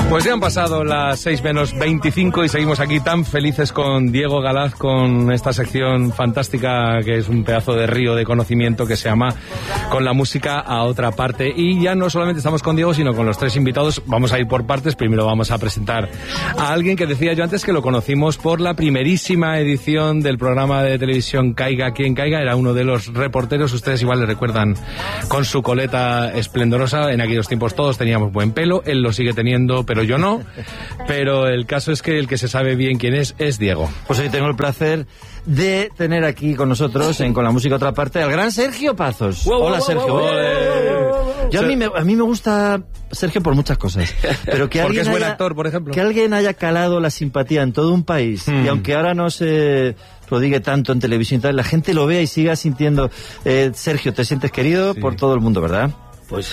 Pues ya han pasado las 6:25 y seguimos aquí tan felices con Diego Galaz, con esta sección fantástica que es un pedazo de río de conocimiento que se llama Con la música a otra parte. Y ya no solamente estamos con Diego, sino con los tres invitados. Vamos a ir por partes. Primero vamos a presentar a alguien que decía yo antes que lo conocimos por la primerísima edición del programa de televisión Caiga quien caiga. Era uno de los reporteros, ustedes igual le recuerdan, con su coleta esplendorosa. En aquellos tiempos todos teníamos buen pelo, él lo sigue teniendo, pero yo no. Pero el caso es que el que se sabe bien quién es Diego. Pues hoy tengo el placer de tener aquí con nosotros, Con la música a otra parte, al gran Sergio Pazos. Hola, Sergio. Yo a mí me gusta Sergio por muchas cosas, pero que porque es buen actor, por ejemplo. Que alguien haya calado la simpatía en todo un país, y aunque ahora no se prodigue tanto en televisión y tal, la gente lo vea y siga sintiendo. Sergio, te sientes querido por todo el mundo, ¿verdad? Pues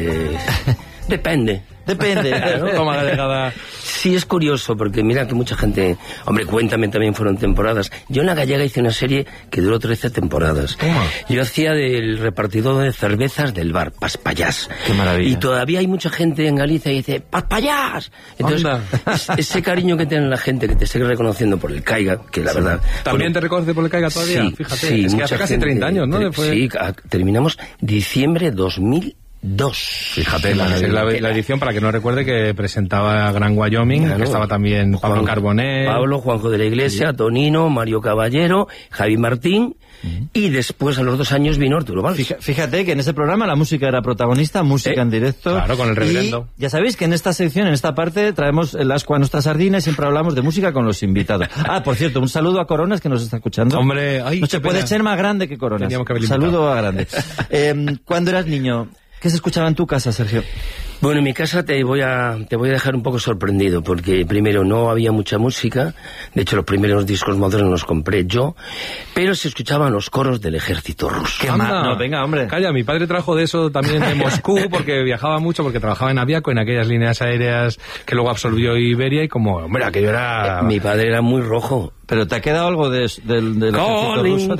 depende. Depende, ¿no? Toma la delegada. Sí, es curioso, porque mira que mucha gente... Hombre, Cuéntame también fueron temporadas. Yo en La Gallega hice una serie que duró 13 temporadas. ¿Cómo? Yo hacía del repartidor de cervezas del bar, Paspallás. Qué maravilla. Y todavía hay mucha gente en Galicia que dice ¡Paspallás! Entonces, ese cariño que tiene la gente, que te sigue reconociendo por el Caiga, que la verdad... ¿También te reconoce por el Caiga todavía? Sí, fíjate, sí, es que hace casi 30 años, ¿no? Sí, terminamos diciembre 2002. Fíjate, la edición, para que no recuerde, que presentaba Gran Wyoming, que estaba también Pablo Carbonell. Juanjo de la Iglesia, Tonino, Mario Caballero, Javi Martín, y después a los 2 años vino Arturo Valls. Fíjate que en ese programa la música era protagonista, música en directo. Claro, con el reverendo. Y ya sabéis que en esta sección, en esta parte, traemos el ascua a nuestra sardina y siempre hablamos de música con los invitados. Por cierto, un saludo a Coronas, que nos está escuchando. Hombre, no se puede ser más grande que Coronas. Saludo a grande. Cuando eras niño, ¿qué se escuchaba en tu casa, Sergio? Bueno, en mi casa te voy a dejar un poco sorprendido, porque primero no había mucha música. De hecho, los primeros discos modernos los compré yo, pero se escuchaban los coros del ejército ruso. ¡Qué mal! No, venga, hombre. Calla, mi padre trajo de eso también de Moscú, porque viajaba mucho, porque trabajaba en Aviaco, en aquellas líneas aéreas que luego absorbió Iberia, y como, hombre, aquello era... Mi padre era muy rojo. ¿Pero te ha quedado algo del ejército ruso?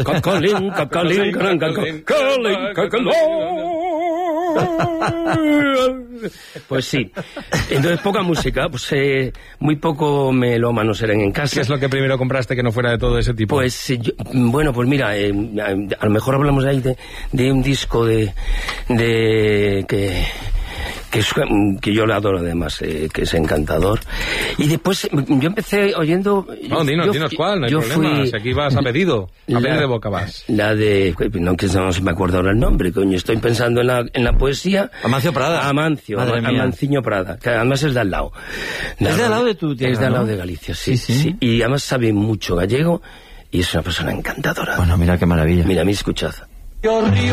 Pues sí. Entonces, poca música, pues muy poco melómanos eran en casa. ¿Qué es lo que primero compraste que no fuera de todo ese tipo? Pues, bueno, pues mira, a lo mejor hablamos ahí de un disco que yo le adoro además, que es encantador. Y después yo empecé oyendo... No, dinos cuál, no hay problema. Si aquí vas a pedido, a pedir de boca vas. La de... No, que no se me acuerda ahora el nombre, coño. Estoy pensando en la poesía. Amancio Prada. Amanciño Prada, que además es de al lado. ¿Es de al lado de tu tierra? Es de al lado de Galicia, sí. Y además sabe mucho gallego y es una persona encantadora. Bueno, mira qué maravilla. Mira, a mí escuchad. Río